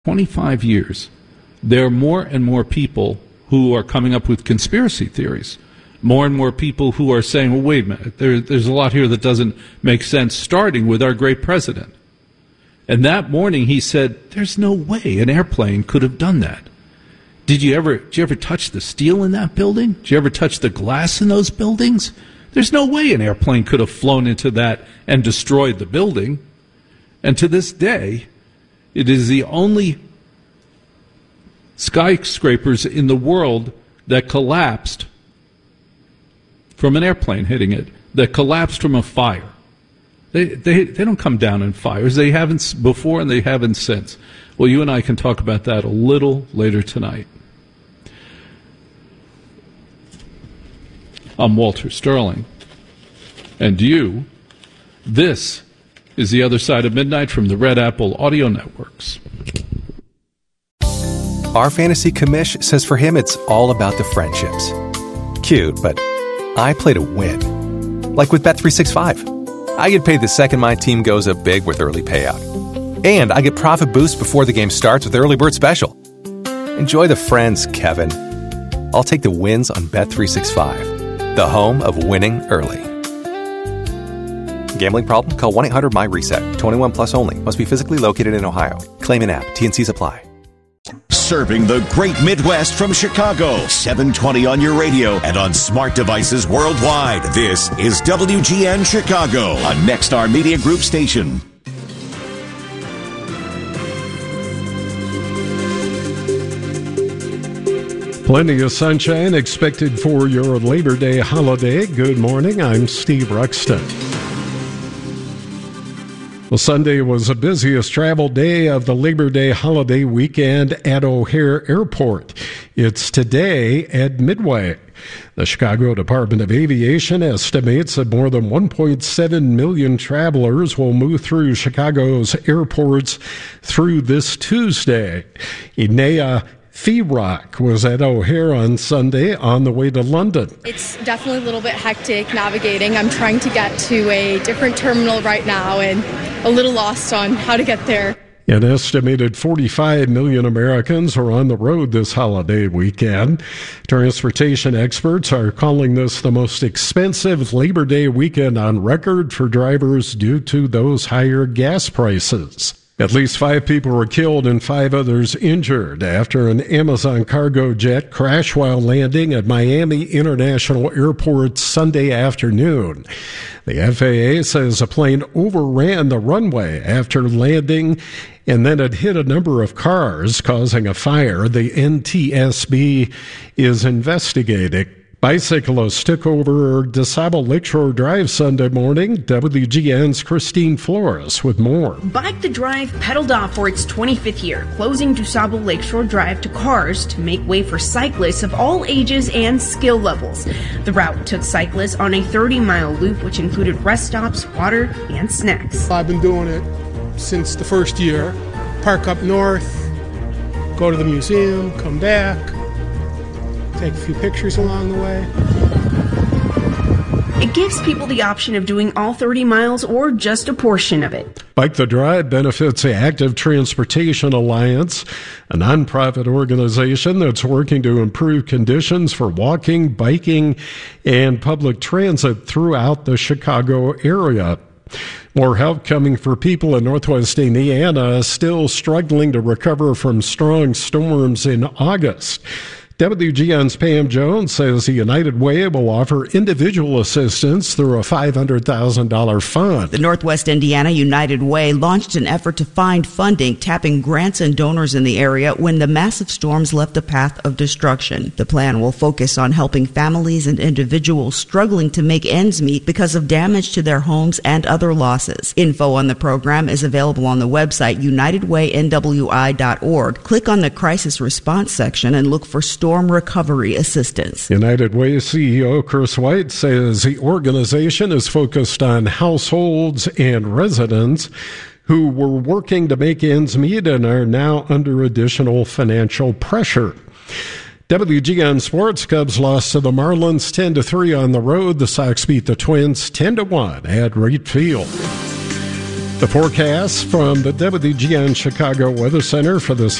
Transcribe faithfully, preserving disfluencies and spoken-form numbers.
twenty-five years, there are more and more people who are coming up with conspiracy theories. More and more people who are saying, well, wait a minute, there, there's a lot here that doesn't make sense, starting with our great president. And that morning he said, there's no way an airplane could have done that. Did you ever, did you ever touch the steel in that building? Did you ever touch the glass in those buildings? There's no way an airplane could have flown into that and destroyed the building. And to this day, it is the only skyscrapers in the world that collapsed from an airplane hitting it, that collapsed from a fire. They, they, they don't come down in fires. They haven't before and they haven't since. Well, you and I can talk about that a little later tonight. I'm Walter Sterling. And you, this is The Other Side of Midnight from the Red Apple Audio Networks. Our fantasy commish says for him it's all about the friendships. Cute, but I play to win. Like with Bet three sixty-five. I get paid the second my team goes up big with early payout. And I get profit boost before the game starts with Early Bird Special. Enjoy the friends, Kevin. I'll take the wins on Bet three sixty-five, the home of winning early. Gambling problem? Call one eight hundred M Y reset. twenty-one plus only. Must be physically located in Ohio. Claim in app. T N Cs apply. Serving the great Midwest from Chicago. seven twenty on your radio and on smart devices worldwide. This is W G N Chicago, a Nexstar Media Group station. Plenty of sunshine expected for your Labor Day holiday. Good morning. I'm Steve Ruxton. Well, Sunday was the busiest travel day of the Labor Day holiday weekend at O'Hare Airport. It's today at Midway. The Chicago Department of Aviation estimates that more than one point seven million travelers will move through Chicago's airports through this Tuesday. Inea Feerock was at O'Hare on Sunday on the way to London. It's definitely a little bit hectic navigating. I'm trying to get to a different terminal right now and a little lost on how to get there. An estimated forty-five million Americans are on the road this holiday weekend. Transportation experts are calling this the most expensive Labor Day weekend on record for drivers due to those higher gas prices. At least five people were killed and five others injured after an Amazon cargo jet crashed while landing at Miami International Airport Sunday afternoon. The F A A says a plane overran the runway after landing, and then it hit a number of cars, causing a fire. The N T S B is investigating. Bicyclists took over DeSable Lakeshore Drive Sunday morning. W G N's Christine Flores with more. Bike the Drive pedaled off for its twenty-fifth year, closing DeSable Lakeshore Drive to cars to make way for cyclists of all ages and skill levels. The route took cyclists on a thirty-mile loop, which included rest stops, water, and snacks. I've been doing it since the first year. Park up north, go to the museum, come back, take a few pictures along the way. It gives people the option of doing all thirty miles or just a portion of it. Bike the Drive benefits the Active Transportation Alliance, a nonprofit organization that's working to improve conditions for walking, biking, and public transit throughout the Chicago area. More help coming for people in Northwest Indiana still struggling to recover from strong storms in August. W G N's Pam Jones says the United Way will offer individual assistance through a five hundred thousand dollars fund. The Northwest Indiana United Way launched an effort to find funding, tapping grants and donors in the area when the massive storms left a path of destruction. The plan will focus on helping families and individuals struggling to make ends meet because of damage to their homes and other losses. Info on the program is available on the website united way N W I dot org. Click on the crisis response section and look for storm recovery assistance. United Way C E O Chris White says the organization is focused on households and residents who were working to make ends meet and are now under additional financial pressure. W G N Sports, Cubs lost to the Marlins ten to three on the road. The Sox beat the Twins ten to one at Wright Field. The forecast from the W G N Chicago Weather Center for this